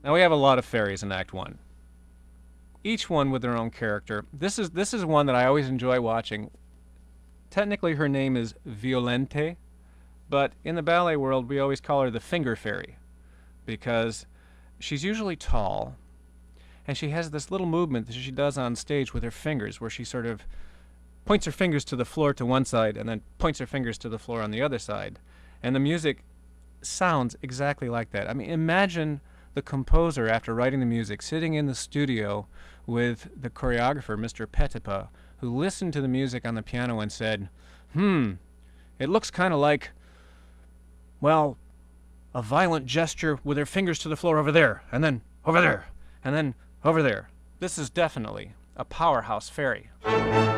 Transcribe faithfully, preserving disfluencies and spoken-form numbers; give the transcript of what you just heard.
Now we have a lot of fairies in Act One, each one with their own character. This is this is one that I always enjoy watching. Technically, her name is Violente, but in the ballet world, we always call her the Finger Fairy because she's usually tall, and she has this little movement that she does on stage with her fingers, where she sort of points her fingers to the floor to one side and then points her fingers to the floor on the other side. And the music sounds exactly like that. I mean, imagine the composer, after writing the music, sitting in the studio with the choreographer, Mister Petipa, who listened to the music on the piano and said, hmm, it looks kind of like, well, a violent gesture with her fingers to the floor over there, and then over there, and then over there. This is definitely a powerhouse fairy.